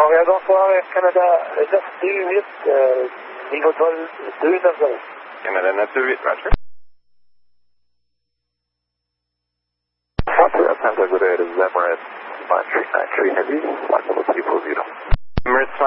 Montréal, bonsoir, Air Canada 928, niveau de vol 290. Canada 928, roger. Santa Cruz, Emirates 539 Heavy, flight level 340. Emirates